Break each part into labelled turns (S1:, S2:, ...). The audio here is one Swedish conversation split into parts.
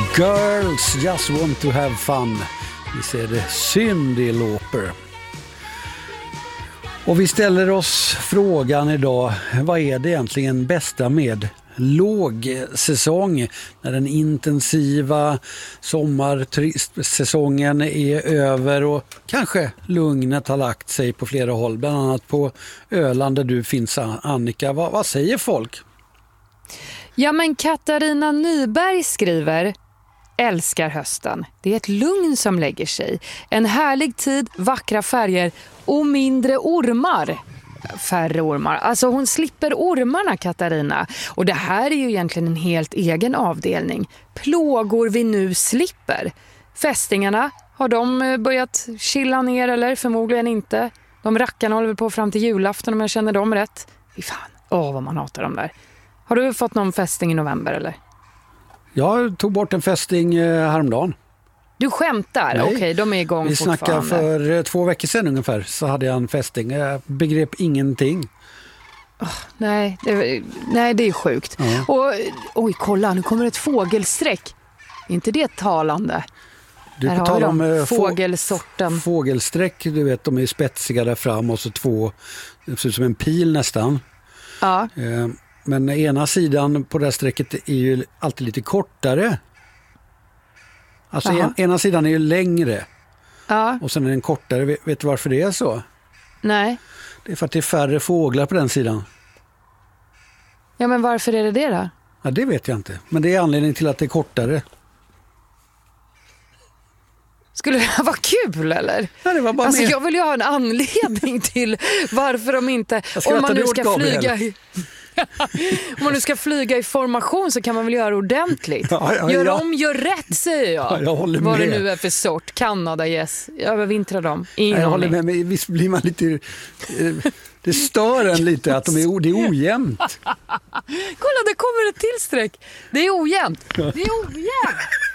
S1: Girls just want to have fun. Vi ser det Cyndi Lauper. Och vi ställer oss frågan idag, vad är det egentligen bästa med lågsäsong? När den intensiva sommarsäsongen är över och kanske lugnet har lagt sig på flera håll, bland annat på Öland där du finns, Annika. Vad säger folk?
S2: Ja, men Katarina Nyberg skriver: älskar hösten. Det är ett lugn som lägger sig. En härlig tid, vackra färger och mindre ormar. Färre ormar. Alltså hon slipper ormarna, Katarina. Och det här är ju egentligen en helt egen avdelning. Plågor vi nu slipper. Fästingarna, har de börjat chilla ner eller? Förmodligen inte. De rackarna håller på fram till julafton om jag känner dem rätt. Fy fan, vad man hatar dem där. Har du fått någon fästing i november eller?
S1: Jag tog bort en fästing häromdagen.
S2: Du skämtar? Okej, de är igång fortfarande.
S1: Vi snackade för 2 veckor sedan ungefär, så hade jag en fästing. Jag begrep ingenting.
S2: Nej, det är sjukt. Ja. Och, oj, kolla, nu kommer ett fågelsträck. Är inte det talande?
S1: Du får tala om
S2: fågelsorten.
S1: Fågelsträck, du vet, de är spetsiga där fram och så 2, det ser ut som en pil nästan.
S2: Ja.
S1: Men ena sidan på det här strecket är ju alltid lite kortare. Alltså ena sidan är ju längre. Ja. Och sen är den kortare. Vet du varför det är så?
S2: Nej.
S1: Det är för att det är färre fåglar på den sidan.
S2: Ja, men varför är det då?
S1: Ja, det vet jag inte. Men det är anledningen till att det är kortare.
S2: Skulle det vara kul eller?
S1: Ja, det var bara
S2: alltså, jag vill ju ha en anledning till varför de inte... Om man nu ska flyga... Om man nu ska flyga i formation så kan man väl göra ordentligt. Gör rätt, säger jag.
S1: Ja, jag håller
S2: vad
S1: med.
S2: Det nu är för sort. Kanada, yes. Övervintrar dem.
S1: Jag håller med, men visst blir man lite... Det stör en lite att det är ojämnt.
S2: Kolla, det kommer ett till streck. Det är ojämnt. Det är ojämnt.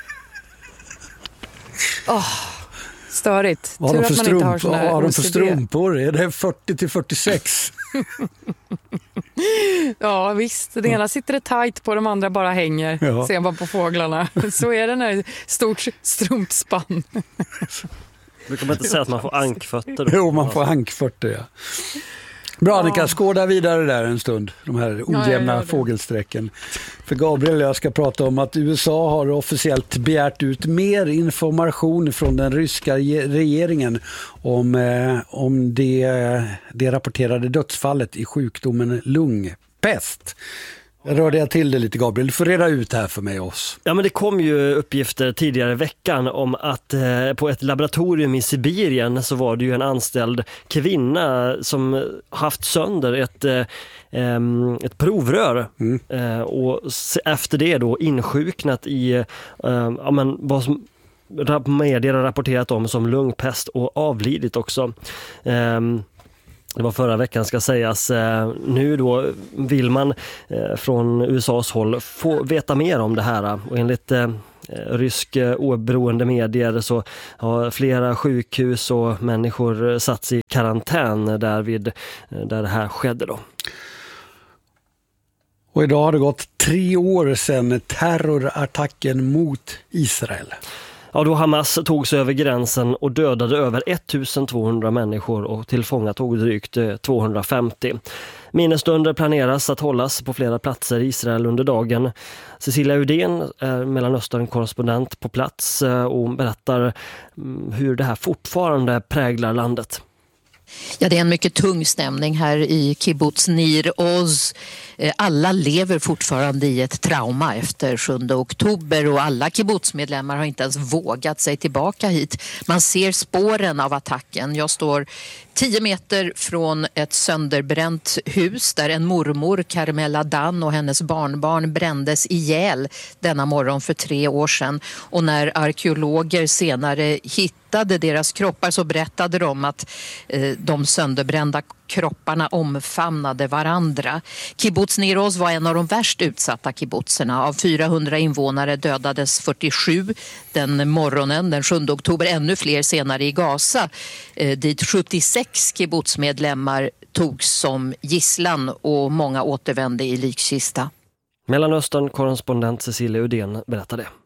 S2: Störigt.
S1: Vad har de för strumpor? Är det 40-46?
S2: Ja, visst. Den ena sitter det tajt på, de andra bara hänger. Ja. Ser man på fåglarna. Så är det när det är stort strumpspann.
S3: Du kan inte säga att man får ankfötter.
S1: Jo, man får ankfötter, ja. Bra, Annika, skåda vidare där en stund, de här ojämna fågelsträcken. För Gabriel och jag ska prata om att USA har officiellt begärt ut mer information från den ryska regeringen om det rapporterade dödsfallet i sjukdomen lungpest. Jag rörde jag till det lite, Gabriel. Du får reda ut här för mig oss.
S3: Ja, men det kom ju uppgifter tidigare i veckan om att på ett laboratorium i Sibirien så var det ju en anställd kvinna som haft sönder ett provrör och efter det då insjuknat i vad som medier har rapporterat om som lungpest och avlidit också. Det var förra veckan ska sägas. Nu då vill man från USAs håll få veta mer om det här. Och enligt rysk oberoende medier så har flera sjukhus och människor satts i karantän där det här skedde då.
S1: Och idag har det gått 3 år sedan terrorattacken mot Israel.
S3: Ja, då Hamas tog sig över gränsen och dödade över 1200 människor och tillfångatog drygt 250. Minnesstunder planeras att hållas på flera platser i Israel under dagen. Cecilia Udén är Mellanöstern-korrespondent på plats och berättar hur det här fortfarande präglar landet.
S4: Ja, det är en mycket tung stämning här i kibbutz Nir Oz. Alla lever fortfarande i ett trauma efter 7 oktober och alla kibbutzmedlemmar har inte ens vågat sig tillbaka hit. Man ser spåren av attacken. Jag står 10 meter från ett sönderbränt hus där en mormor, Carmela Dan, och hennes barnbarn brändes ihjäl denna morgon för 3 år sedan. Och när arkeologer senare hittade deras kroppar så berättade de att de sönderbrända kropparna omfamnade varandra. Kibbutz Nir Oz var en av de värst utsatta kibbutzerna. Av 400 invånare dödades 47 den morgonen, den 7 oktober. Ännu fler senare i Gaza, dit 76 kibbutzmedlemmar togs som gisslan och många återvände i likkista.
S3: Mellanöstern-korrespondent Cecilia Udén berättade.